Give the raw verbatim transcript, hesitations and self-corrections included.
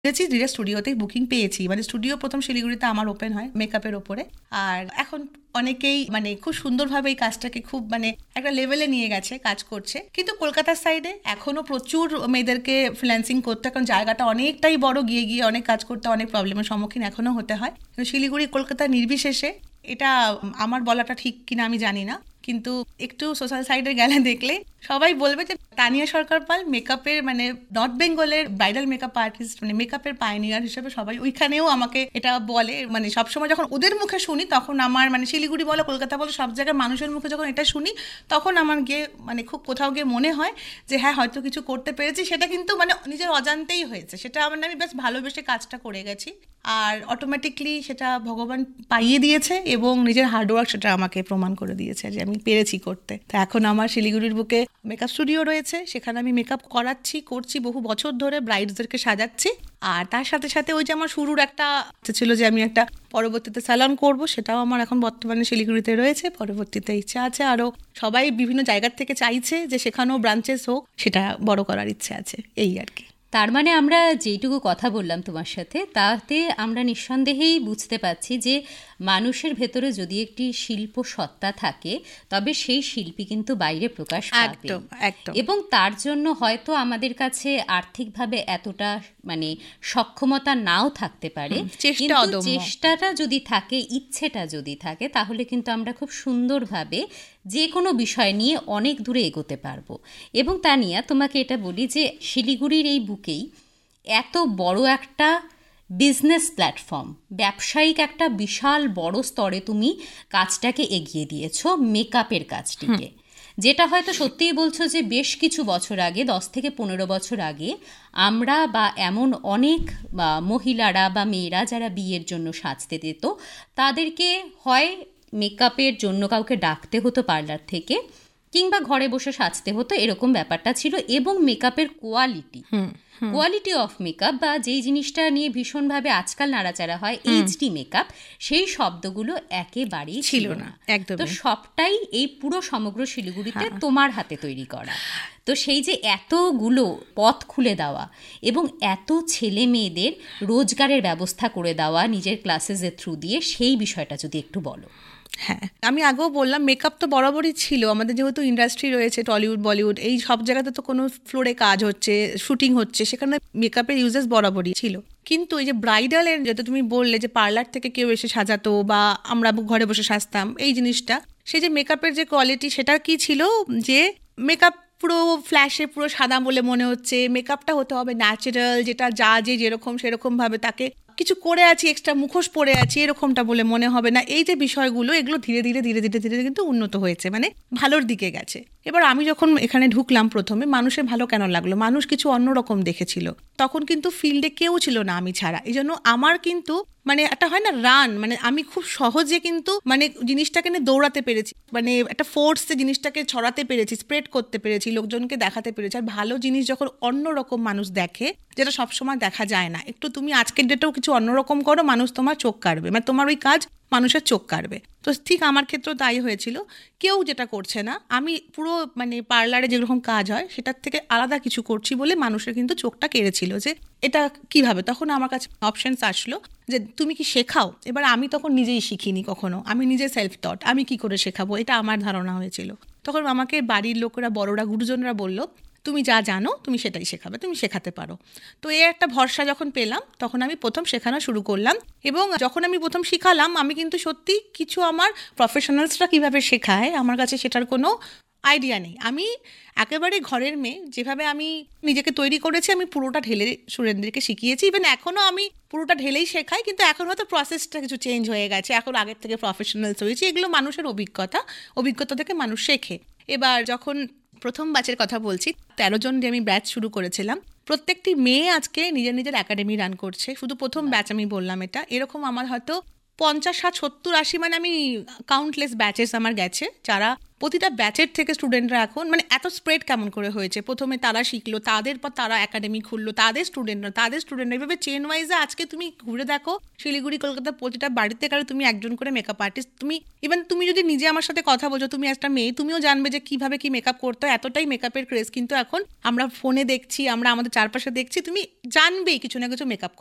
Direct স্টুডিওতেই booking পেয়েছি, মানে studio প্রথম শিলিগুড়িতে আমার ওপেন হয় মেকআপের ওপরে। আর এখন অনেকেই মানে খুব সুন্দরভাবে এই কাজটাকে খুব মানে একটা লেভেলে নিয়ে গেছে, কাজ করছে। কিন্তু কলকাতার সাইডে এখনো প্রচুর মেয়েদেরকে ফ্রিল্যান্সিং করতে, কারণ জায়গাটা অনেকটাই বড়, গিয়ে গিয়ে অনেক কাজ করতে অনেক প্রবলেমের সম্মুখীন এখনো হতে হয়। শিলিগুড়ি কলকাতা নির্বিশেষে, এটা আমার বলাটা ঠিক কিনা আমি জানি না, কিন্তু একটু সোশ্যাল সাইডে গেলে দেখলে সবাই বলবে যে তানিয়া সরকার পাল মেকআপের মানে নর্থ বেঙ্গলের ব্রাইডাল মেকআপ আর্টিস্ট, মানে মেকআপের পাইনিয়ার হিসেবে সবাই ওইখানেও আমাকে এটা বলে। মানে সবসময় যখন ওদের মুখে শুনি তখন আমার মানে শিলিগুড়ি বলো কলকাতা বলো সব জায়গায় মানুষের মুখে যখন এটা শুনি তখন আমার গিয়ে মানে খুব কোথাও গিয়ে মনে হয় যে হ্যাঁ হয়তো কিছু করতে পেরেছি। সেটা কিন্তু মানে নিজের অজান্তেই হয়েছে, সেটা আমার আমি বেশ ভালোবেসে কাজটা করে গেছি, আর অটোমেটিকলি সেটা ভগবান পাইয়ে দিয়েছে এবং নিজের হার্ডওয়ার্ক সেটা আমাকে প্রমাণ করে দিয়েছে যে আমি পেরেছি করতে। তো এখন আমার শিলিগুড়ির বুকে মেকআপ স্টুডিও রয়েছে, সেখানে আমি মেকআপ করাচ্ছি, করছি বহু বছর ধরে, ব্রাইডসদেরকে সাজাচ্ছি। আর তার সাথে সাথে ওই যে আমার শুরুর একটা ছিল যে আমি একটা পরবর্তীতে স্যালন করব, সেটাও আমার এখন বর্তমানে শিলিগুড়িতে রয়েছে। পরবর্তীতে ইচ্ছা আছে আরও, সবাই বিভিন্ন জায়গার থেকে চাইছে যে সেখানেও ব্রাঞ্চেস হোক, সেটা বড় করার ইচ্ছে আছে, এই আর কি। তার মানে আমরা যেইটুকু কথা বললাম তোমার সাথে, তাতে আমরা নিঃসন্দেহেই বুঝতে পারছি যে মানুষের ভেতরে যদি একটি শিল্প সত্তা থাকে তবে সেই শিল্পী কিন্তু বাইরে প্রকাশ পাবে, এবং তার জন্য হয়তো আমাদের কাছে আর্থিকভাবে এতটা মানে সক্ষমতা নাও থাকতে পারে, কিন্তু চেষ্টাটা যদি থাকে, ইচ্ছেটা যদি থাকে, তাহলে কিন্তু আমরা খুব সুন্দরভাবে যে কোনো বিষয় নিয়ে অনেক দূরে এগোতে পারবো। এবং তানিয়া, তোমাকে এটা বলি যে শিলিগুড়ির এই বুকেই এত বড় একটা বিজনেস প্ল্যাটফর্ম, ব্যবসায়িক একটা বিশাল বড় স্তরে তুমি কাজটাকে এগিয়ে দিয়েছো, মেকআপের কাজটিকে, যেটা হয়তো সত্যিই বলছো যে বেশ কিছু বছর আগে, দশ থেকে পনেরো বছর আগে আমরা বা এমন অনেক মহিলারা বা মেয়েরা যারা বিয়ের জন্য সাজতে দিত, তাদেরকে হয় মেকআপের জন্য কাউকে ডাকতে হতো পার্লার থেকে, কিংবা ঘরে বসে সাজতে হতো, এরকম ব্যাপারটা ছিল। এবং মেকআপের কোয়ালিটি কোয়ালিটি অফ মেকআপ বা যেই জিনিসটা নিয়ে ভীষণভাবে আজকাল নাড়াচাড়া হয়, এইচডি মেকআপ, সেই শব্দগুলো একেবারেই ছিল না। তো সবটাই এই পুরো সমগ্র শিলিগুড়িতে তোমার হাতে তৈরি করা। তো সেই যে এতগুলো পথ খুলে দেওয়া এবং এত ছেলে মেয়েদের রোজগারের ব্যবস্থা করে দেওয়া নিজের ক্লাসেসের থ্রু দিয়ে, সেই বিষয়টা যদি একটু বলো। হ্যাঁ, আমি আগেও বললাম মেকআপ তো বরাবরই ছিল আমাদের, যেহেতু ইন্ডাস্ট্রি রয়েছে টলিউড বলিউড, এই সব জায়গাতে তো কোনো ফ্লোরে কাজ হচ্ছে, শুটিং হচ্ছে, সেখানে মেকআপের ইউজেস বরাবরই ছিল। কিন্তু এই যে ব্রাইডালের যেটা তুমি বললে যে পার্লার থেকে কেউ এসে সাজাতো বা আমরা ঘরে বসে সাজতাম, এই জিনিসটা, সেই যে মেকআপের যে কোয়ালিটি, সেটা কি ছিল যে মেকআপ পুরো ফ্ল্যাশে পুরো সাদা বলে মনে হচ্ছে, মেকআপটা হতে হবে ন্যাচারাল, যেটা যা যে যেরকম সেরকমভাবে তাকে কিছু করে আছি, এক্সট্রা মুখোশ পরে আছি এরকমটা বলে মনে হবে না। এই যে বিষয়গুলো, এগুলো ধীরে ধীরে ধীরে ধীরে ধীরে কিন্তু উন্নত হয়েছে, মানে ভালোর দিকে গেছে। এবার আমি যখন এখানে ঢুকলাম প্রথমে, মানুষের ভালো কেন লাগলো, মানুষ কিছু অন্যরকম দেখেছিল। তখন কিন্তু ফিল্ডে কেউ ছিল না আমি ছাড়া, এই জন্য আমার কিন্তু মানে একটা হয় না রান, মানে আমি খুব সহজে কিন্তু মানে জিনিসটাকে নিয়ে দৌড়াতে পেরেছি, মানে একটা ফোর্সে জিনিসটাকে ছড়াতে পেরেছি, স্প্রেড করতে পেরেছি, লোকজনকে দেখাতে পেরেছি। আর ভালো জিনিস যখন অন্যরকম মানুষ দেখে, যেটা সবসময় দেখা যায় না, একটু তুমি আজকের ডেটেও কিছু অন্যরকম করো, মানুষ তোমার চোখ কাড়বে, মানে তোমার ওই কাজ মানুষের চোখ কাড়বে। তো ঠিক আমার ক্ষেত্রেও তাই হয়েছিল, কেউ যেটা করছে না, আমি পুরো মানে পার্লারে যেরকম কাজ হয় সেটার থেকে আলাদা কিছু করছি বলে মানুষের কিন্তু চোখটা কেড়েছিল যে এটা কিভাবে। তখন আমার কাছে অপশনস আসলো যে তুমি কি শেখাও। এবার আমি তখন নিজেই শিখিনি কখনো, আমি নিজে সেলফ টট, আমি কি করে শেখাবো, এটা আমার ধারণা হয়েছিল। তখন আমাকে বাড়ির লোকেরা, বড়রা, গুরুজনরা বলল তুমি যা জানো তুমি সেটাই শেখাবে, তুমি শেখাতে পারো। তো এই একটা ভরসা যখন পেলাম, তখন আমি প্রথম শেখানো শুরু করলাম। এবং যখন আমি প্রথম শিখালাম, আমি কিন্তু সত্যি কিছু আমার প্রফেশনালসরা কিভাবে শেখায় আমার কাছে সেটার কোনো আইডিয়া নেই। আমি একেবারে ঘরের মেয়ে, যেভাবে আমি নিজেকে তৈরি করেছি আমি পুরোটা ঢেলে সুরেন্দ্রকে শিখিয়েছি। ইভেন এখনও আমি পুরোটা ঢেলেই শেখাই, কিন্তু এখন হয়তো প্রসেসটা কিছু চেঞ্জ হয়ে গেছে, এখন আগের থেকে প্রফেশনালস হয়েছি। এগুলো মানুষের অভিজ্ঞতা, অভিজ্ঞতা থেকে মানুষ শেখে। এবার যখন প্রথম ব্যাচের কথা বলছি, তেরো জন দিয়ে আমি ব্যাচ শুরু করেছিলাম। প্রত্যেকটি মেয়ে আজকে নিজের নিজের একাডেমি রান করছে। শুধু প্রথম ব্যাচ আমি বললাম এটা, এরকম আমার হয়তো পঞ্চাশ ষাট সত্তর আশি, মানে আমি কাউন্টলেস ব্যাচেস আমার গেছে, যারা প্রতিটা ব্যাচের থেকে স্টুডেন্টরা এখন মানে এত স্প্রেড কেমন করে হয়েছে, প্রথমে তারা শিখলো, তাদের পর তারা একাডেমি খুললো, তাদের স্টুডেন্টরা তাদের স্টুডেন্টরা এইভাবে চেন ওয়াইজে আজকে তুমি ঘুরে দেখো শিলিগুড়ি কলকাতা প্রতিটা বাড়িতে কারো তুমি একজন করে মেকআপ আর্টিস্ট। তুমি ইভেন তুমি যদি নিজে আমার সাথে কথা বলছো, তুমি একটা মেয়ে, তুমিও জানবে যে কিভাবে কি মেকআপ করতে হয়। এতটাই মেকআপের ক্রেজ কিন্তু এখন আমরা ফোনে দেখছি, আমরা আমাদের চারপাশে দেখছি, তুমি জানবেই কিছু না কিছু মেকআপ